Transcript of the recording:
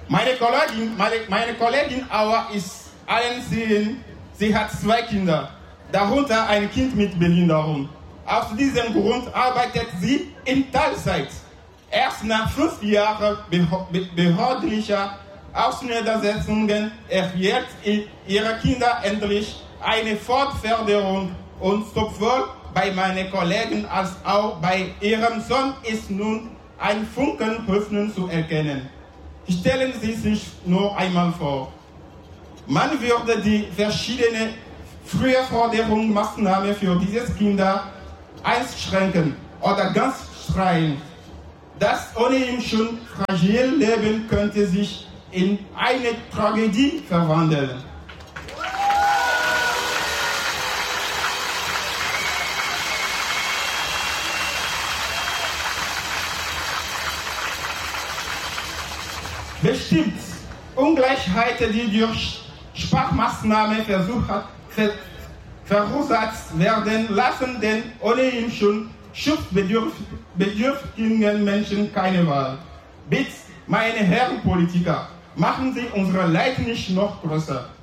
Meine Kollegin Aua ist allen sehen, sie hat 2 Kinder, darunter ein Kind mit Behinderung. Aus diesem Grund arbeitet sie in Teilzeit. Erst nach 5 Jahren behördlicher Auseinandersetzungen erhielt ihre Kinder endlich eine Fortförderung und sowohl bei meinen Kollegen als auch bei ihrem Sohn ist nun ein Funken Hoffnung zu erkennen. Stellen Sie sich nur einmal vor, man würde die verschiedenen Frühforderungsmaßnahmen für diese Kinder einschränken oder ganz streichen. Das ohnehin schon fragile Leben könnte sich in eine Tragödie verwandeln. Bestimmt Ungleichheiten, die durch Sparmaßnahmen verursacht werden, lassen den ohnehin schon schutzbedürftigen Menschen keine Wahl. Bitte, meine Herren Politiker, machen Sie unsere Leid nicht noch größer.